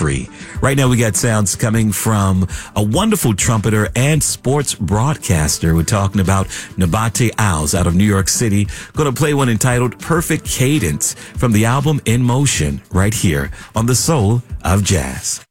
free. Right now we got sounds coming from a wonderful trumpeter and sports broadcaster. We're talking about Nabate Owls out of New York City. Going to play one entitled Perfect Cadence from the album In Motion right here on The Soul of Jazz.